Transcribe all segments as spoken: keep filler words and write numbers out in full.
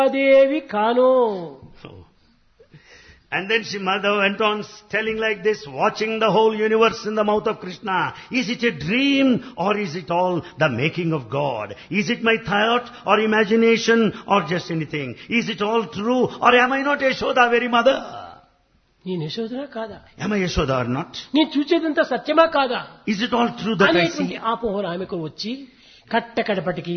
Devi Kano. And then she mother went on telling like this, watching the whole universe in the mouth of Krishna. Is it a dream or is it all the making of God? Is it my thought or imagination or just anything? Is it all true or am I not Yashoda, very mother? నేను యశోదనా కాదా? Am I Yashoda or not? నేను చూసేదంతా సత్యమా కాదా? Is it all true that I అనేటువంటి see? ఆపోహన ఆమెకు వచ్చి కట్టకడపటికి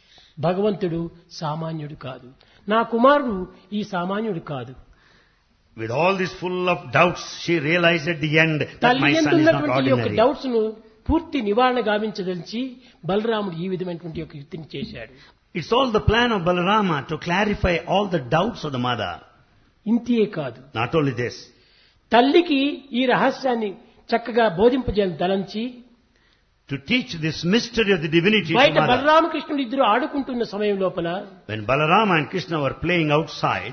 భగవంతుడు సామాన్యుడు కాదు, నా కుమారుడు ఈ సామాన్యుడు కాదు. With all this full of doubts, she realized at the end that తల్లి my son is not ఎందున్నటువంటి యొక్క ordinary. డౌట్స్ ను పూర్తి నివారణ గావించదలిచి బలరాముడు ఈ విధమైనటువంటి యొక్క యుక్తిని చేశాడు. It's all the plan of Balarama to clarify all the doubts of the mother. ఇంతే కాదు, Not only this, తల్లికి ఈ రహస్యాన్ని చక్కగా బోధింపజేయాలని తలంచి to teach this mystery of the divinity to బయట mother. బలరామకృష్ణుడు ఇద్దరు ఆడుకుంటున్న సమయం లోపల When Balarama and Krishna were playing outside,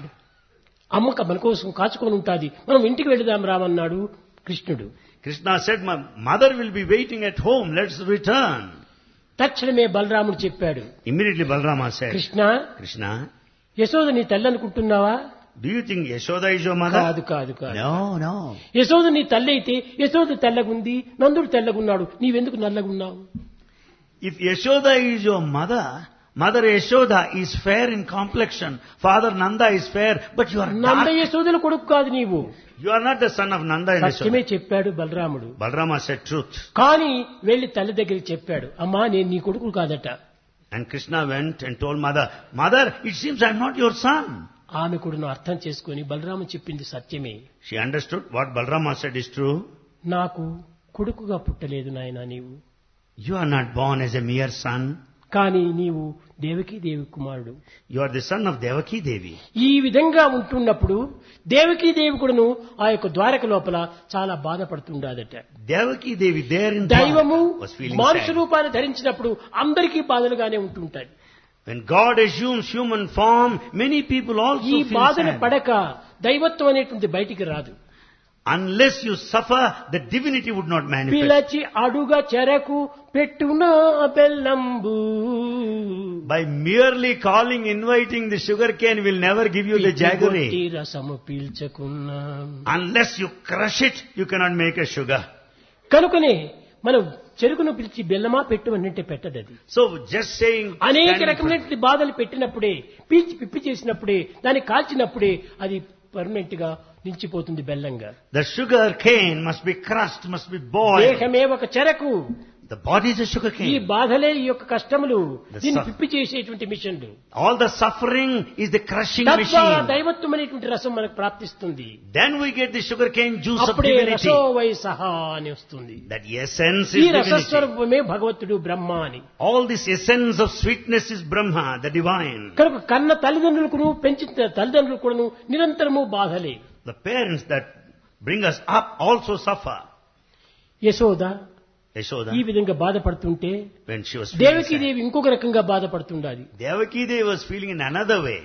అమ్మక మన కోసం కాచుకొని ఉంటాది, మనం ఇంటికి వెళదాం రామన్నాడు కృష్ణుడు. Krishna said, my mother will be waiting at home, let's return. తక్షణమే బలరాముడు చెప్పాడు, Immediately Balarama said, Krishna, Krishna, Yashoda నీ తల్లి అనుకుంటున్నావా? do you think Yashoda is your mother? కాదు కాదు కాదు. No, no. యశోద నీ తల్లి అయితే యశోద తెల్లగుంది, నందుడు తెల్లగున్నాడు, నీవెందుకు నల్లగున్నావు? If Yashoda is your mother, Mother Yashoda is fair in complexion, Father Nanda is fair, but you are Nanda dark. యశోదల కొడుకు కాదు నీవు. You are not the son of Nanda and సత్యమే Yashoda. చెప్పాడు బలరాముడు. Balarama said truth. కానీ వెళ్లి తల్లి దగ్గరికి చెప్పాడు, అమ్మా నేను నీ కొడుకు కాదట. And Krishna went and told mother, Mother, it seems I am not your son. ఆమె కూడా అర్థం చేసుకుని బలరాము చెప్పింది సత్యమే. She understood what Balarama said is true. నాకు కొడుకుగా పుట్టలేదు నాయనా నీవు, You are not born as a mere son. కానీ నీవు దేవకీ దేవి కుమారుడు. You are the son of Devaki Devi. ఈ విధంగా ఉంటున్నప్పుడు దేవకీ దేవి కూడాను ఆ యొక్క ద్వారక లోపల చాలా బాధపడుతుండదట. Devaki Devi there in దైవము Dwarka was feeling మానుష sad. రూపాన్ని ధరించినప్పుడు అందరికీ బాధలుగానే ఉంటుంటాయి. When God assumes human form, many people also ఈ feel బాధలు sad. పడక దైవత్వం అనేటువంటి బయటికి రాదు. Unless you suffer, the divinity would not manifest. పిలచి అడుగ చెరకు పెట్టునా బెల్లంబు. By merely calling, inviting the sugar cane will never give you the పిచ్చి jaggery. రసము పీల్చకున్నా. Unless you crush it, you cannot make a sugar. కనుకనే మనం చెరుకును పిలిచి బెల్లమా పెట్టు అంటే పెట్టదు అది. So just saying, అనేక standing రకమైనటువంటి బాధలు పెట్టినప్పుడే, పీల్చి పిప్పి చేసినప్పుడే, దాన్ని కాల్చినప్పుడే అది పర్మనెంట్ గా నిలిచిపోతుంది బెల్లంగా. the sugar cane must be crushed, must be boiled. దేహమే ఒక చెరకు, The body is a sugar ఈ cane. బాధలే ఈ యొక్క కష్టములు, The దీన్ని suff- పిప్పి చేసేటువంటి మిషన్లు. All the suffering is the crushing తద్వారా machine. దైవత్వం అనేటువంటి రసం మనకు ప్రాప్తిస్తుంది. Then we get the sugar cane juice of అప్పుడే divinity. రసో వై సహా అని వస్తుంది. That essence ఈ is divinity. రసస్వరూపమే భగవంతుడు బ్రహ్మ అని. All this essence of sweetness is Brahma, the divine. కనుక కన్న తల్లిదండ్రులకు పెంచిన తల్లిదండ్రులు కూడాను నిరంతరము బాధలే. The parents that bring us up also suffer. Yashoda Yashoda, ఈ విధంగా బాధపడుతుంటే when she was feeling Devaki sad, దేవి ఇంకొక రకంగా బాధపడుతుండాలి. Devaki Devi was feeling in another way.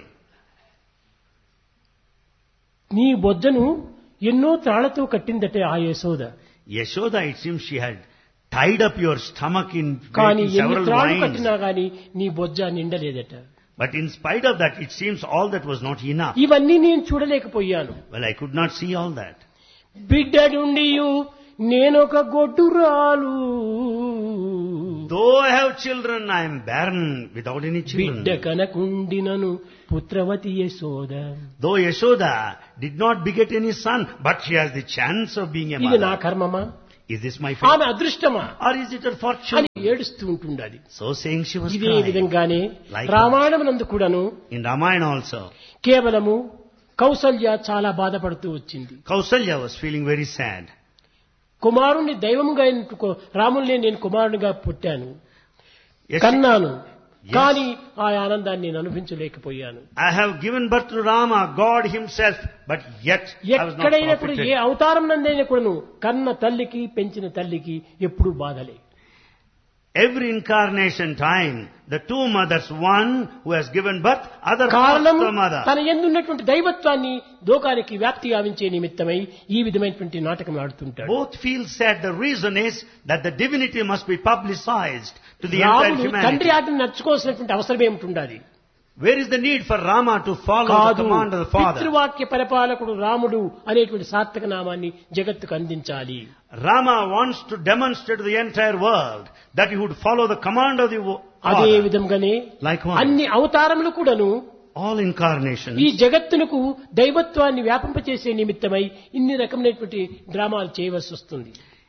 నీ బొజ్జను ఎన్నో త్రాళ్లతో కట్టిందటే ఆ Yashoda. Yashoda, it seems she had tied up your stomach in కానీ in ఎన్ని several త్రాళ్ళు lines. కట్టినా గాని నీ బొజ్జ నిండలేదట. But in spite of that, it seems all that was not enough. ఇవన్నీ నేను చూడలేకపోయాను. Well, I could not see all that. బిడ్డడుండియు నేనొక గొడ్డురాలు, Though I have children, I am barren without any బిడ్డ children. కనకుండినను పుత్రవతి Yashoda. Though Yashoda did not beget any son, but she has the chance of being a ఇది నా mother. కర్మమా, Is this my fate? ఆమె అదృష్టమా Or is it her fortune? అని ఏడుస్తూ ఉంటుండాలి. So saying, she was ఇదే crying. విధంగానే Like రామాయణమునందు కూడాను In Ramayana also, కేవలము కౌసల్య చాలా బాధపడుతూ వచ్చింది. Kausalya was feeling very sad. కుమారుణ్ణి దైవముగా ఎన్నుకో, రాముల్ని నేను కుమారునిగా పుట్టాను, Yes, కన్నాను, Yes. కానీ ఆ ఆనందాన్ని నేను అనుభవించలేకపోయాను. I have given birth to Rama, God himself, but yet I was not ఎక్కడైనా కూడా ఏ profited. అవతారం నందైనా కూడాను కన్న తల్లికి పెంచిన తల్లికి ఎప్పుడూ బాధలే. Every incarnation time, the two mothers, one who has given birth, other కారణం foster mother. తన యందున్నటువంటి దైవత్వాన్ని లోకానికి వ్యాప్తి గావించే నిమిత్తమై ఈ విధమైనటువంటి నాటకం ఆడుతుంటాడు. Both feel sad. The reason is that the divinity must be publicized to the entire రాముడు humanity. తండ్రి ఆజ్ఞను నడుచుకోవాల్సినటువంటి అవసరం ఏమిటి ఉండాలి? Where is the need for Rama to follow the కాదు, command of the father? పితృవాక్య పరిపాలకుడు రాముడు అనేటువంటి సార్థక నామాన్ని జగత్తుకు అందించాలి. Rama wants to demonstrate to the entire world that he would follow the command of the అదే father. విధంగానే Likewise, అన్ని అవతారములు కూడాను all incarnations, ఈ జగత్తునకు దైవత్వాన్ని వ్యాపింపచేసే నిమిత్తమై ఇన్ని రకమైనటువంటి డ్రామాలు చేయవలసి వస్తుంది.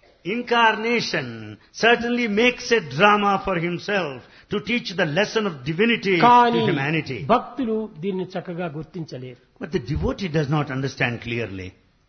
incarnation certainly makes a drama for himself to teach the lesson of divinity to కానీ humanity. భక్తులు దీన్ని చక్కగా గుర్తించలేరు. But the devotee does not understand clearly.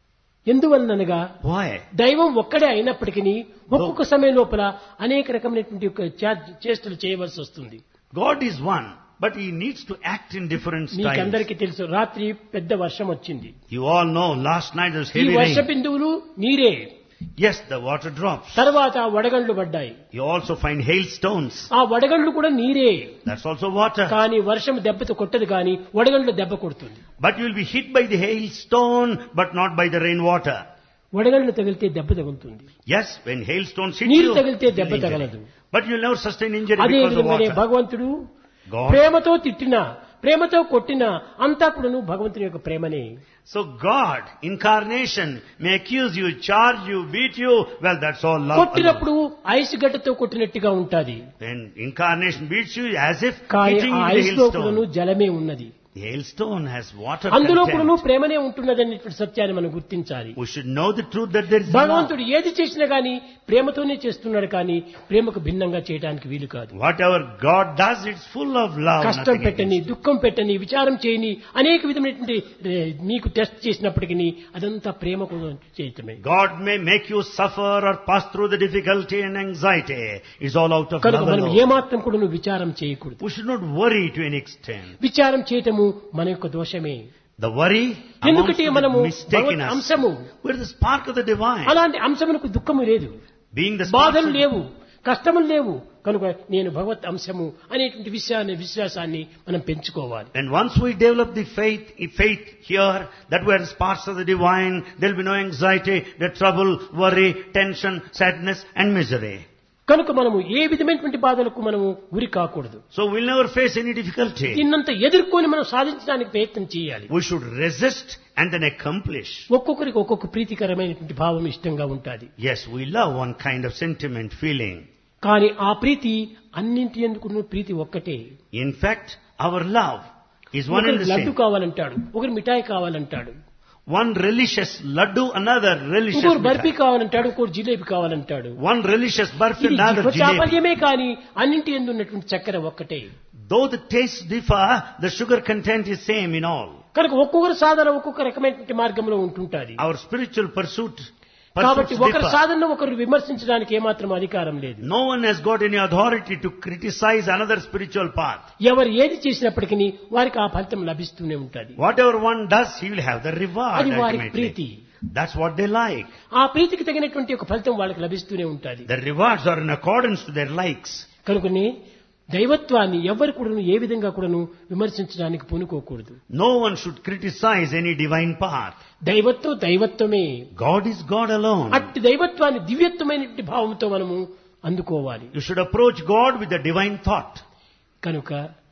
ఎందువలనగా Why? దైవం ఒక్కడే అయినప్పటికీ ఒక్కొక్క సమయం లోపల అనేక రకమైనటువంటి యొక్క చే- చేష్టలు చేయవలసి వస్తుంది. God is one, but he needs to act in different styles. మీకందరికీ తెలుసు, రాత్రి పెద్ద వర్షం వచ్చింది. You all know last night there was ఈ heavy వర్ష rain. బిందువులు నీరే. Yes, the water drops. తర్వాత వడగండ్లు పడ్డాయి. You also find hailstones. ఆ వడగండ్లు కూడా నీరే. That's also water. కానీ వర్షం దెబ్బతో కొట్టదు, కానీ వడగండ్లు దెబ్బ కొడుతుంది. But you will be hit by the hailstone, but not by the rainwater. వడగండ్లు తగిలితే దెబ్బ తగులుతుంది. Yes, when hailstones hit నీరు you, తగిలితే you'll దెబ్బ injure. తగలదు. But you'll never sustain injury అదే because of విధంగానే water. భగవంతుడు God. ప్రేమతో తిట్టినా ప్రేమతో కొట్టినా అంతా కూడాను భగవంతుని యొక్క ప్రేమనే. So God, incarnation, may accuse you, charge you, beat you. Well, that's all love. alone. కొట్టినప్పుడు ఐస్ గడ్డతో కొట్టినట్టుగా ఉంటాది. When incarnation beats you, as if కానీ hitting ఆ the ఐస్ లో కూడాను hailstone. జలమే ఉన్నది. The hailstone has water అందులో కూడాను content. ప్రేమనే ఉంటున్నది అనేటువంటి సత్యాన్ని మనం గుర్తించాలి. We should know the truth that there is love. భగవంతుడు ఏది చేసినా గానీ ప్రేమతోనే చేస్తున్నాడు, కానీ ప్రేమకు భిన్నంగా చేయడానికి వీలు కాదు. Whatever God does, it's full of love. కష్టం nothing పెట్టని, against. దుఃఖం పెట్టని, విచారం చేయని, అనేక విధమైనటువంటి ఏ, నీకు టెస్ట్ చేసినప్పటికీ అదంతా ప్రేమకు చేయటమే. God may make you suffer or pass through the difficulty and anxiety. It's all out of కనుక love మనం alone. ఏమాత్రం కూడా నువ్వు విచారం చేయకూడదు. We should not worry to any extent. విచారం చేయటము మన యొక్క దోషమే. The worry amounts ఎందుకంటే to మనము the mistake in Bhagwat us. అంశము. We're the spark of the divine. అలాంటి అంశమునకు దుఃఖము లేదు, Being the spark బాధలు of the లేవు, కష్టములు లేవు. కనుక నేను భగవత్ అంశము అనేటువంటి విషయాన్ని విశ్వాసాన్ని మనం పెంచుకోవాలి. And once we develop the faith, faith here, that we are the sparks of the divine, there will be no anxiety, no trouble, worry, tension, sadness and misery. కనుక మనము ఏ విధమైనటువంటి బాధలకు మనము గురి కాకూడదు. So we'll never face any difficulty. దీన్నంతా ఎదుర్కొని మనం సాధించడానికి ప్రయత్నం చేయాలి. We should resist and then accomplish. ఒక్కొక్కరికి ఒక్కొక్క ప్రీతికరమైనటువంటి భావం ఇష్టంగా ఉంటుంది. Yes, we love one kind of sentiment, feeling. కానీ ఆ ప్రీతి అన్నింటి ఎందుకు ప్రీతి ఒక్కటే. In fact, our love is one and ఒకరికి the లడ్డు same. కావాలంటాడు, ఒకరు మిఠాయి కావాలంటాడు, One relishes laddu, another relishes ఇంకోరు బర్ఫీ mithai. కావాలంటాడు, ఇంకోరు జిలేబీ కావాలంటాడు. One relishes burfi, ఇది another jalebi. చాపల్యమే కానీ అన్నింటి ఎందు ఉన్నటువంటి చక్కెర ఒక్కటే. Though the tastes differ, the sugar content is same in all. కనుక ఒక్కొక్కరు సాధన ఒక్కొక్క రకమైనటువంటి మార్గంలో ఉంటుంటాది. Our spiritual pursuit, కాబట్టి pursuits ఒకరి differ. సాధనను ఒకరు విమర్శించడానికి ఏమాత్రం అధికారం లేదు. No one has got any authority to criticize another spiritual path. ఎవరు ఏది చేసినప్పటికీ వారికి ఆ ఫలితం లభిస్తూనే ఉంటుంది. Whatever one does, he will have the reward అది వారి ultimately. Preethi. That's what they like. ఆ ప్రీతికి తగినటువంటి ఒక ఫలితం వాళ్ళకి లభిస్తూనే ఉంటుంది. The rewards are in accordance to their likes. కనుకనే దైవత్వాన్ని ఎవరు కూడాను ఏ విధంగా కూడాను విమర్శించడానికి పూనుకోకూడదు. No one should criticize any divine path. దైవత్వం దైవత్వమే. God is God alone. అట్టి దైవత్వాన్ని దివ్యత్వమైనటువంటి భావంతో మనము అందుకోవాలి. You should approach God with the divine thought. కనుక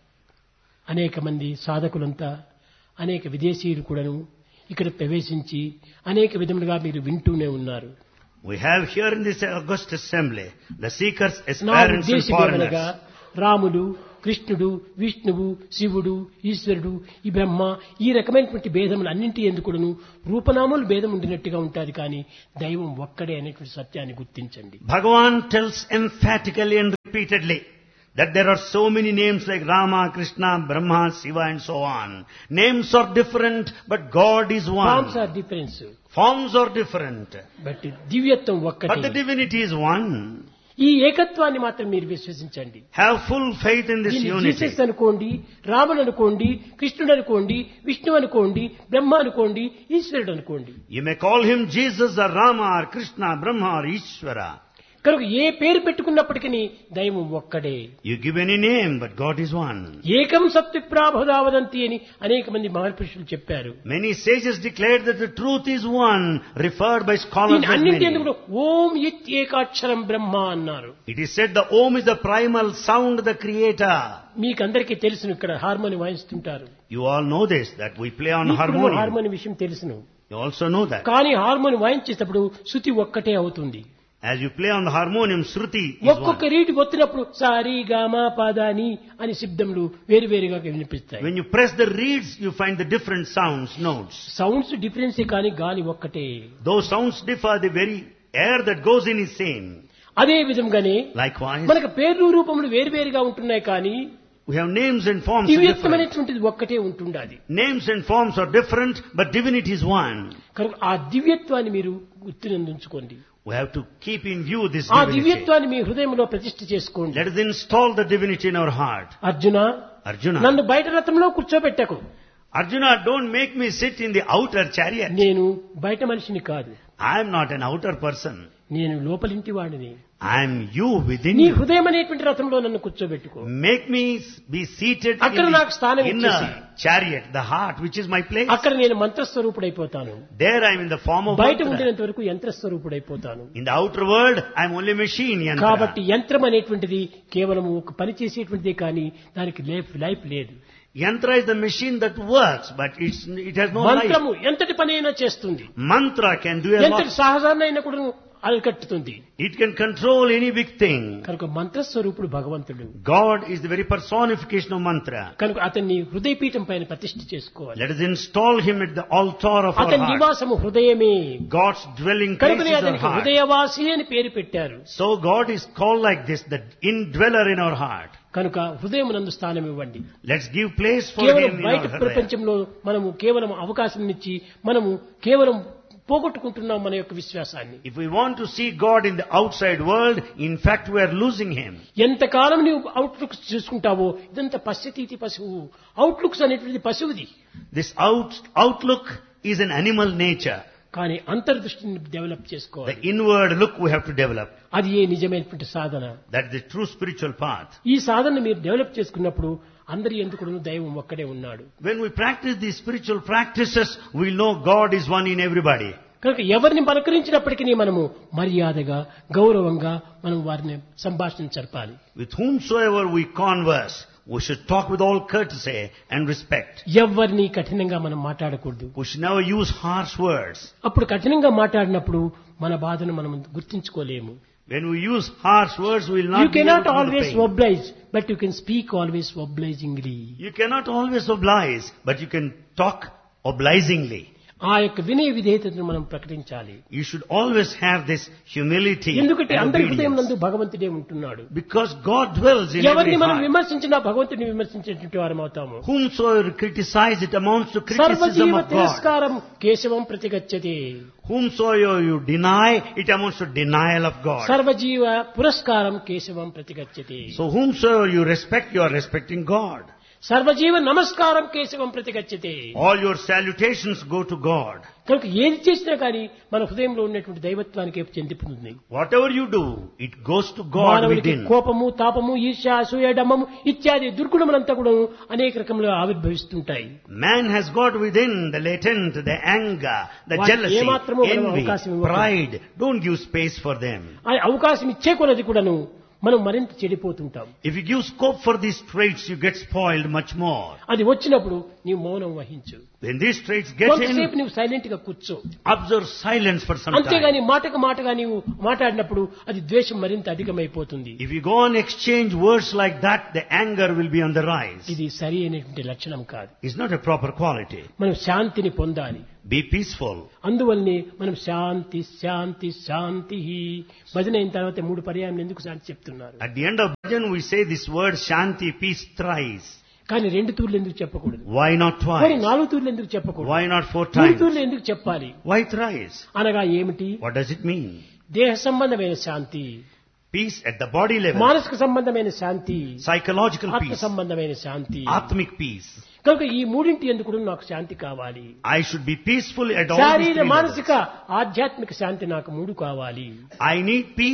అనేక మంది సాధకులంతా అనేక విదేశీయులు కూడాను ఇక్కడ ప్రవేశించి అనేక విధములుగా మీరు వింటూనే ఉన్నారు. We have here in this august assembly the seekers, నా aspirants and ఉద్దేశం ఏమనగా foreigners. రాముడు, కృష్ణుడు, విష్ణువు, శివుడు, ఈశ్వరుడు, ఈ బ్రహ్మ, ఈ రకమైనటువంటి భేదములు అన్నింటి ఎందుకును రూపనామములు భేదం ఉండినట్టుగా ఉంటుంది, కానీ దైవం ఒక్కడే అనేటువంటి సత్యాన్ని గుర్తించండి. Bhagavan tells emphatically and repeatedly that there are so many names like Rama, Krishna, Brahma, Shiva and so on. Names are different, but God is one. Forms are difference, Forms are different, but దివ్యత్వం but the ఒక్కటే. divinity is one. ఈ ఏకత్వాన్ని మాత్రం మీరు విశ్వసించండి. Have full faith in this దీన్ని unity. Jesus అనుకోండి, రాముడు అనుకోండి, కృష్ణుడు అనుకోండి, విష్ణు అనుకోండి, బ్రహ్మ అనుకోండి, ఈశ్వరుడు అనుకోండి. You may call him Jesus or Rama or Krishna, Brahma or Ishvara. కనుక ఏ పేరు పెట్టుకున్నప్పటికీ దైవం ఒక్కడే. You give any name, but God is one. ఏకం సత్విప్రాభుదావదంతి అని అనేక మంది మహర్షులు చెప్పారు. Many sages declared that the truth is one, referred by scholars దీని as అన్నింటి many. ఎందుకు ఓం ఇత్ ఏకాక్షరం బ్రహ్మ అన్నారు. It is said the Om is the primal sound, the creator. మీకందరికీ తెలుసును, ఇక్కడ harmony వాయిస్తుంటారు. You all know this, that we play on మీకు harmonium. Harmony విషయం తెలుసును. You also know that. కానీ హార్మోని వాయించేటప్పుడు శృతి ఒక్కటే అవుతుంది. As you play on the harmonium, Shruti is ఒక్కొక్క one. రీటి ఒత్తినప్పుడు సారీ గామా పాదాని అని శబ్దములు వేరువేరుగా వినిపిస్తాయి. When you press the reeds, you find the different sounds, notes. Sounds డిఫరెన్సే కానీ గాలి ఒక్కటే. Those sounds differ, the very air that goes in is same. అదే విధంగానే Likewise, మనకు పేర్లు రూపములు వేరువేరుగా ఉంటున్నాయి కానీ we have names and forms are different. దివ్యత్వమైనటువంటిది ఒక్కటే ఉంటుండాలి. Names and forms are different, but divinity is one. కనుక ఆ దివ్యత్వాన్ని మీరు గుర్తునందుకోండి. We have to keep in view this ఆ divinity. దివ్యత్వాన్ని మీ హృదయంలో ప్రతిష్ఠ చేసుకోండి. Let us install the divinity in our heart. Arjuna, Arjuna, నన్ను బయట రథంలో కూర్చోబెట్టకు. Arjuna, don't make me sit in the outer chariot. నేను బయట మనిషిని కాదు, I am not an outer person. నేను లోపలింటి వాడిని. I am you within నీ you. హృదయం అనేటువంటి రథంలో నన్ను కూర్చోబెట్టుకో. Make me be seated అక్కడ in నాకు స్థానం the ఇచ్చేసి. inner chariot, the heart, which is my place. అక్కడ నేను మంత్రస్వరూపుడైపోతాను. There I am in the form of బయట mantra. ఉండినంత వరకు యంత్రస్వరూపుడైపోతాను. In the outer world, I am only machine, yantra. కాబట్టి యంత్రం అనేటువంటిది కేవలం ఒక పని చేసేటువంటిదే కానీ దానికి లైఫ్ లైఫ్ లేదు. Yantra is the machine that works, but it's, it has no life. మంత్రము ఎంతటి పని అయినా చేస్తుంది. Mantra can do a ఎంతటి lot. సహజాన్ని అయినా కూడా అరికట్టుతుంది. It can control any big thing. కనుక మంత్రస్వరూపుడు భగవంతుడు. God is the very personification of mantra. కనుక అతన్ని హృదయపీఠం పైన ప్రతిష్ఠ చేసుకోవాలి. Let us install him at the altar of our అతని heart. నివాసము హృదయమే. God's dwelling place కనుకనే is our అతనికి heart. హృదయవాసి అని పేరు పెట్టారు. So God is called like this, the indweller in our heart. కనుక హృదయం నందు స్థానం ఇవ్వండి. Let's give place for కేవలం him in బయట our heart. ప్రపంచంలో మనము కేవలం అవకాశం ఇచ్చి మనము కేవలం పోగొట్టుకుంటున్నాం మన యొక్క విశ్వాసాన్ని. If we want to see God in the outside world, in fact we are losing him. ఎంతకాలం నీవు అవుట్లుక్స్ చూసుకుంటావో ఇదంతా పశ్యతీతి పశువు. అవుట్లుక్స్ అనేటువంటిది పశువుది. This out, outlook is an animal nature. కానీ అంతర్దృష్టిని డెవలప్ The చేసుకోవాలి. inward look we have to develop. అది ఏ నిజమైనటువంటి సాధన. That's the true spiritual path. ఈ సాధన మీరు డెవలప్ చేసుకున్నప్పుడు అందరి ఎందుకు దైవం ఒక్కడే ఉన్నాడు. When we practice these spiritual practices, we know God is one in everybody. కనుక ఎవరిని పలకరించినప్పటికీ మనము మర్యాదగా గౌరవంగా మనం వారిని సంభాషణ జరపాలి. With whomsoever we converse, we should talk with all courtesy and respect. ఎవరిని కఠినంగా మనం మాట్లాడకూడదు. We should never use harsh words. అప్పుడు కఠినంగా మాట్లాడినప్పుడు మన బాధను మనం గుర్తించుకోలేము. When we use harsh words, we will not You be able cannot to feel the always pain. oblige, but you can speak always obligingly. You cannot always oblige, but you can talk obligingly. ఆ యొక్క వినయ విధేయతను మనం ప్రకటించాలి. You should always have this humility ఎందుకంటే and అందరి హృదయం obedience. నందు భగవంతుడే ఉంటున్నాడు. Because God dwells in every ఎవరిని మనం heart. విమర్శించినా భగవంతుడిని విమర్శించేటువంటి వారం అవుతాము. Whomsoever criticize, it amounts to criticism సర్వజీవ of God. తిరస్కారం కేశవం ప్రతిగచ్చతి. Whomsoever you deny, it amounts to denial of God. సర్వజీవ పురస్కారం కేశవం ప్రతిగచ్చతి. So whomsoever you respect, you are respecting God. సర్వజీవ నమస్కారం కేశవం ప్రతిగచ్చతి. All your salutations go to God. కనుక ఏది చేసినా కానీ మన హృదయంలో ఉన్నటువంటి దైవత్వానికి చెందిపోతుంది. Whatever you do, it goes to God మానవునికి within. కోపము, తాపము, ఈర్ష్య, అసూయ, డమ్మము ఇత్యాది దుర్గుణములంతా కూడా అనేక రకములుగా ఆవిర్భవిస్తుంటాయి. Man has got within the latent, the anger, the వాటికి jealousy, ఏమాత్రమూ మనం envy, అవకాశం ఇవ్వకూడదు. pride. Don't give space for them. ఆ అవకాశం ఇచ్చే కొలది కూడాను మనం మరింత చెడిపోతుంటాం. If you give scope for these traits, you get spoiled much more. అది వచ్చినప్పుడు నీవు మౌనం వహించు. When these traits get కొంతసేపు in, నీవు సైలెంట్ గా కూర్చో. observe silence for some అంతేగాని time. మాటకు మాటగా నీవు మాట్లాడినప్పుడు అది ద్వేషం మరింత అధికమైపోతుంది. If you go on exchange words like that, the anger will be on the rise. ఇది సరి అయినటువంటి లక్షణం కాదు. It's not a proper quality. మనం శాంతిని పొందాలి. Be peaceful. అందువల్లనే మనం శాంతి శాంతి శాంతి భజన అయిన తర్వాత మూడు పర్యాయం ఎందుకు శాంతి చెప్తున్నారు. At the end of bhajan, we say this word Shanti, peace thrice. కానీ రెండు తూర్లు ఎందుకు చెప్పకూడదు. Why not కానీ twice? నాలుగు తూర్లు ఎందుకు చెప్పకూడదు. Why not four మూడు times? తూర్లు ఎందుకు చెప్పాలి. Why thrice? అనగా ఏమిటి? What does it mean? దేహ సంబంధమైన శాంతి, Peace at the body level. మానసిక సంబంధమైన శాంతి, Psychological ఆత్మ peace. సంబంధమైన శాంతి. Atmic peace. కనుక ఈ మూడింటి ఎందుకు కూడా నాకు శాంతి కావాలి. I should be peaceful at all these శారీర three మానసిక levels. ఆధ్యాత్మిక శాంతి నాకు మూడు కావాలి. I need peace,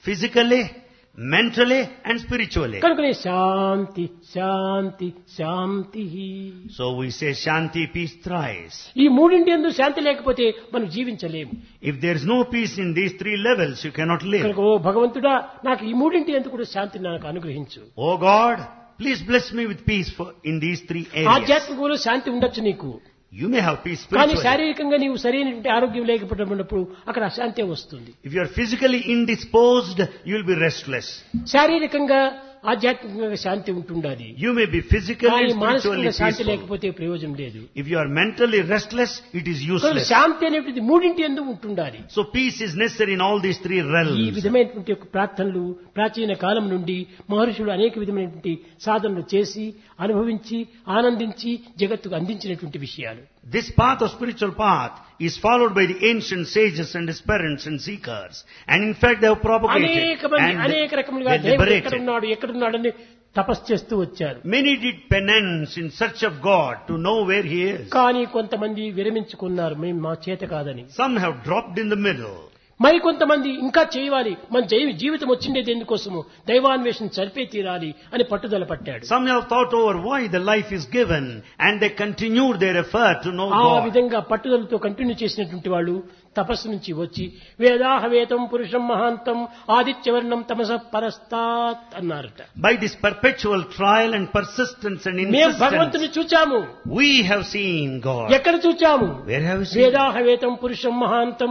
physically, mentally and spiritually. కనుకనే శాంతి శాంతి శాంతి. So we say Shanti, peace thrice. ఈ మూడింటి యందు శాంతి లేకపోతే మనం జీవించలేము. If there is no peace in these three levels, you cannot live. కనుక ఓ భగవంతుడా నాకు ఈ మూడింటి యందు కూడా శాంతిని నాకు అనుగ్రహించు. Oh God, please bless me with peace for, in these three areas. ఆధ్యాత్మికంలో శాంతి ఉండొచ్చు నీకు, You may have peace కానీ spiritually. శారీరకంగా నీవు సరైనటువంటి ఆరోగ్యం లేకపోయినప్పుడు అక్కడ అశాంతి వస్తుంది. If you are physically indisposed, you will be restless. శారీరకంగా ఆధ్యాత్మికంగా శాంతి ఉంటుండాలి, You may be physically కానీ and spiritually మానసికంగా శాంతి peaceful. లేకపోతే ప్రయోజనం లేదు. If you are mentally restless, it is కనుక useless. శాంతి అనేటువంటి మూడింటి యందు ఉంటుండాలి. So peace is necessary in all these three ఈ realms. విధమైనటువంటి యొక్క ప్రార్థనలు ప్రాచీన కాలం నుండి మహర్షులు అనేక విధమైనటువంటి సాధనలు చేసి అనుభవించి ఆనందించి జగత్తుకు అందించినటువంటి విషయాలు. This path of spiritual path is followed by the ancient sages and aspirants and seekers. And in fact they have propagated అనేక మంది and అనేక రకములుగా they దేవుడు liberated. ఎక్కడున్నాడు ఎక్కడున్నాడని తపస్సు చేస్తూ వచ్చారు. Many did penance in search of God to know where He is. కానీ కొంతమంది విరమించుకున్నారు, మేము మా చేత కాదని. Some have dropped in the middle. మరి కొంతమంది ఇంకా చేయాలి, మన జీ- జీవితం వచ్చిండేది ఎందుకోసము, దైవాన్వేషణ సరిపే తీరాలి అని పట్టుదల పట్టాడు. Some have thought over why the life is given and they continued their effort to know ఆ God. విధంగా పట్టుదలతో కంటిన్యూ చేసినటువంటి వాళ్ళు తపస్సు నుంచి వచ్చి వేదాహవేతం పురుషం మహాంతం ఆదిత్యవర్ణం తమస పరస్తాత్ అన్నారట. By this perpetual trial and persistence and మేము insistence, భగవంతుని చూచాము. we have seen God. ఎక్కడ చూచాము? Where have we seen? వేదాహవేతం పురుషం మహాంతం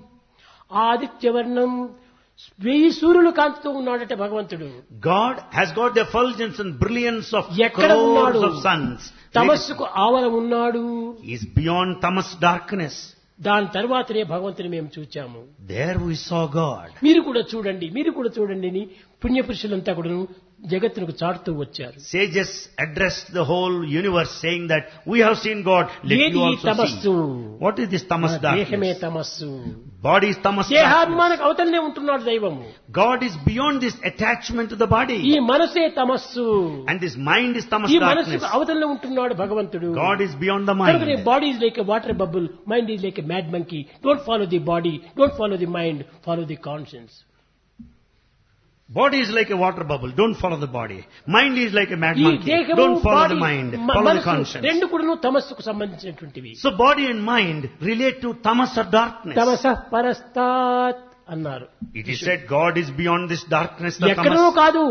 ఆదిత్యవర్ణం, వెయ్యి సూర్యులు కాంతితో ఉన్నాడట భగవంతుడు. God has got the effulgence and brilliance of ఎక్కడ ఉన్నాడు? crores of suns. తమస్సుకు ఆవల ఉన్నాడు. He is beyond tamas darkness. దాని తర్వాతనే భగవంతుని మేము చూచాము. There we saw God. మీరు కూడా చూడండి, మీరు కూడా చూడండి అని పుణ్యపురుషులంతా కూడాను జగత్తునకు చాటుతూ వచ్చారు. Sages addressed the whole universe saying that we have seen God. Let ఏది you ఈ also తమస్సు? see. What is this tamas దేహమే darkness? తమస్సు. Body is tamas darkness. దేహాభిమానకు అవతలనే ఉంటున్నాడు దైవము. God is beyond this attachment to the ఈ body. మనసే తమస్సు. And this mind is tamas ఈ darkness. మనసుకు అవతలనే ఉంటున్నాడు భగవంతుడు. God is beyond the కనుక mind. Body is like a water bubble, mind is like a mad monkey. Don't follow the body, don't follow the mind, follow the conscience. Body is like a water bubble. Don't follow the body. Mind is like a mad ఈ monkey. దేహము Don't follow body the mind. మ- Follow the మనసు conscience. రెండు కూడాను తమస్సుకు సంబంధించినటువంటివి. So body and mind relate to tamas or darkness. తమస పరస్తాత్ అన్నారు. It is said God is beyond this darkness, the ఎక్కడో tamas. కాదు,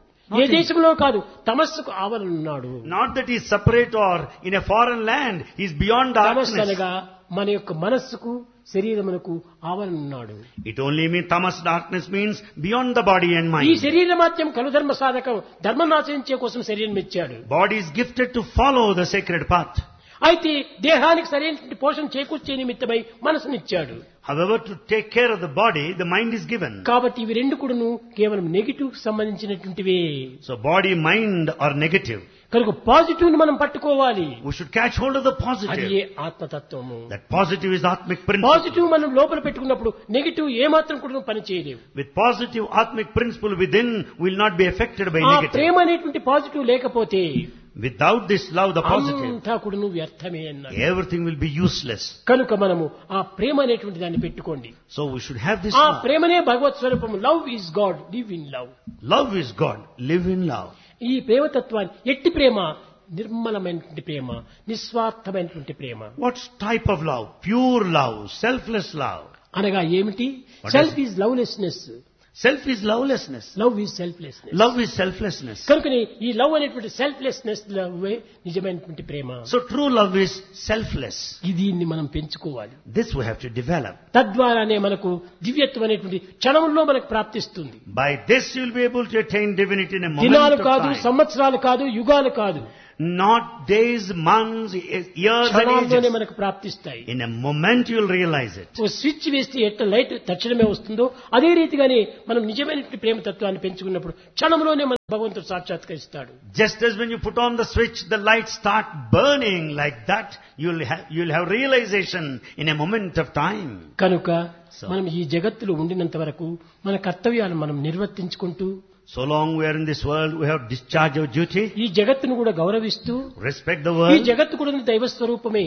ఏ Not in- దేశంలో కాదు, తమస్సుకు ఆవరణున్నాడు. Not that he is separate or in a foreign land. He is beyond తమస్సు darkness. అనగా మన యొక్క మనస్సుకు శరీరమునకు ఆవరణున్నాడు. It only means tamas darkness means beyond the body and ఈ mind. శరీర మాత్యం కలుధర్మ సాధకం, ధర్మం ఆచరించే కోసం శరీరం ఇచ్చాడు. Body is gifted to follow the sacred path. అయితే దేహానికి సరైన పోషణ చేకూర్చే నిమిత్తమై మనసునిచ్చాడు. However, to take care of the body, the mind is given. కాబట్టి ఇవి రెండు కూడాను కేవలం negative సంబంధించినటువంటివే. So body, mind are negative. కనుక పాజిటివ్ ని మనం పట్టుకోవాలి. We should catch hold of the అది positive. A ఆత్మతత్వము. That positive is Atmic principle. Positive మనం లోపల పెట్టుకున్నప్పుడు నెగిటివ్ ఏ మాత్రం కూడా పని చేయలేవు. With positive Atmic principle within, will not be affected by ఆ negative. ప్రేమ అనేటువంటి పాజిటివ్ లేకపోతే Without this love, the positive, అంతా కూడాను వ్యర్థమే అన్నాడు. everything will be useless. కనుక మనము ఆ ప్రేమ అనేటువంటి దాన్ని పెట్టుకోండి. So we should have this ఆ love. ప్రేమనే భగవత్ స్వరూపము. Love is God, live in love. Love is God. Live in love. ఈ ప్రేమతత్వాన్ని ఎట్టి ప్రేమ, నిర్మలమైనటువంటి ప్రేమ, నిస్వార్థమైనటువంటి ప్రేమ. What type of love? Pure love, selfless love. అనగా ఏమిటి? What self is- is lovelessness, Self is lovelessness. Love is selflessness. Love is selflessness. కనుకనే ఈ love అనేటువంటి selflessness లవ్వే నిజమైనటువంటి ప్రేమ. So true love is selfless. దీన్ని మనం పెంచుకోవాలి. This we have to develop. తద్వారానే మనకు దివ్యత్వం అనేటువంటి క్షణంలో మనకు ప్రాప్తిస్తుంది. By this you will be able to attain divinity in a moment దినాలు of కాదు, time. సంవత్సరాలు కాదు, యుగాలు కాదు, Not days, months, years and క్షణాల్లోనే ages. మనకు ప్రాప్తిస్తాయి. In a moment you will realize it. Oh switch వేస్తే ఎట్లా లైట్ తక్షణమే వస్తుందో అదే రీతిగానే మనం నిజమైనటువంటి ప్రేమ తత్వాన్ని పెంచుకున్నప్పుడు క్షణంలోనే మన భగవంతుడు సాక్షాత్కరిస్తాడు. Just as when you put on the switch, the lights start burning like that, you'll have, you'll have realization in a moment of time. కనుక So- మనం ఈ జగత్తులో ఉండినంత వరకు మన కర్తవ్యాలను మనం నిర్వర్తించుకుంటూ So long we are in this world, we have discharge our duty, ఈ జగత్తును కూడా గౌరవిస్తూ, respect the ఈ world, జగత్తు కూడా దైవ స్వరూపమే.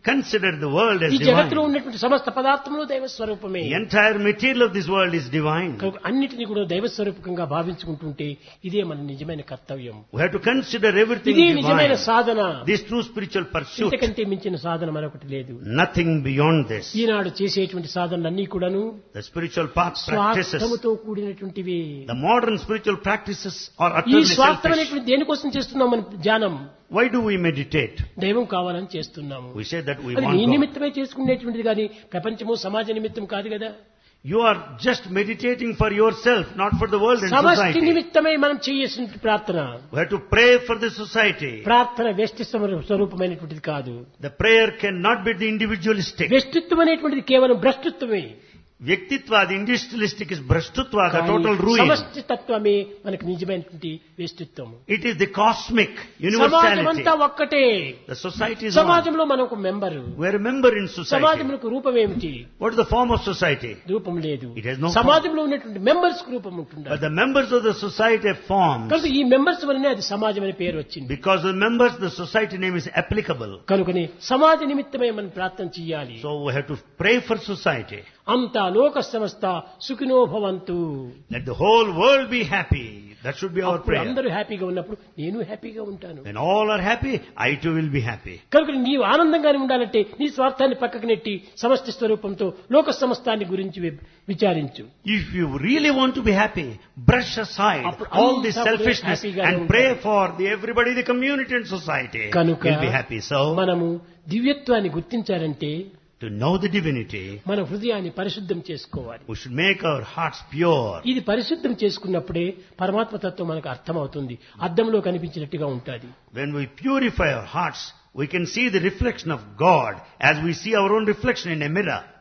consider the world as ఈ జగత్తులో divine. ఉన్నటువంటి సమస్త పదార్థములు దైవ స్వరూపమే. The entire material of this world is divine. కనుక అన్నిటినీ కూడా దైవ స్వరూపకంగా భావించుకుంటుంటే ఇదే మన నిజమైన కర్తవ్యం. We have to consider everything ఇదే నిజమైన divine. Sadhana. This true spiritual pursuit. ఇంతకంటే మించిన సాధన మరొకటి లేదు. Nothing beyond this. ఈనాడు చేసేటువంటి సాధనలన్నీ కూడాను The spiritual path practices. స్వార్థముతో కూడినటువంటివి. The modern spiritual practices are ఈ utterly selfish. స్వార్థమైనటువంటి దేనికోసం చేస్తున్నాం మనం ధ్యానం? Why do we meditate? దైవం కావాలని చేస్తున్నాము. We say that we అది want నీ God. నిమిత్తమే చేసుకునేటువంటిది కానీ ప్రపంచము సమాజ నిమిత్తం కాదు కదా. You are just meditating for yourself, not for the world and సమష్టి society. నిమిత్తమే మనం చేయాల్సిన ప్రార్థన. We have to pray for the society. ప్రార్థన వ్యష్టి స్వరూపమైనటువంటిది కాదు. The prayer cannot be the individualistic. వ్యష్టిత్వం అనేటువంటిది కేవలం భ్రష్టత్వమే. Vyaktitva, the industrialistic is brashtutva, the total ruin. సమష్టి తత్వమే మనకు నిజమైనటువంటి వ్యష్టిత్వం. It is the cosmic సమాజం universality. అంతా ఒక్కటే. The society is one. సమాజంలో మనం ఒక member. We are a member in society. సమాజంలో రూపం ఏమిటి? What is the form of society? రూపం లేదు. It has no సమాజంలో ఉన్నటువంటి మెంబర్స్ రూపం ఉంటుంది. But the members of the society have forms. కనుక ఈ మెంబర్స్ వల్లనే అది సమాజం అనే పేరు వచ్చింది. Because the members, the society name is applicable. కనుకనే సమాజ నిమిత్తమే మనం ప్రార్థన చేయాలి. So we have to pray for society. అంతా లోక సమస్త సుఖినో భవంతు. Let the whole world be happy. That should be our అప్పుడు prayer. అందరూ హ్యాపీగా ఉన్నప్పుడు నేను హ్యాపీగా ఉంటాను. When all are happy, I too will be happy. కనుక నీవు ఆనందంగానే ఉండాలంటే నీ స్వార్థాన్ని పక్కకు నెట్టి సమష్టి స్వరూపంతో లోక సమస్తాన్ని గురించి వి- విచారించు. If you really want to be happy, brush aside అప్పుడు all this అంతా కూడా selfishness హ్యాపీగానే and pray for the everybody, the community and society. కనుక Will be happy. So, మనము దివ్యత్వాన్ని గుర్తించాలంటే to know the divinity, మన హృదయాన్ని పరిశుద్ధం చేసుకోవాలి. we should make our hearts pure. ఇది పరిశుద్ధం చేసుకున్నప్పుడే పరమాత్మ తత్వం మనకు అర్థమవుతుంది. అద్దంలో కనిపించినట్టుగా ఉంటుంది. When we purify our hearts, we can see the reflection of God as we see our own reflection in a mirror.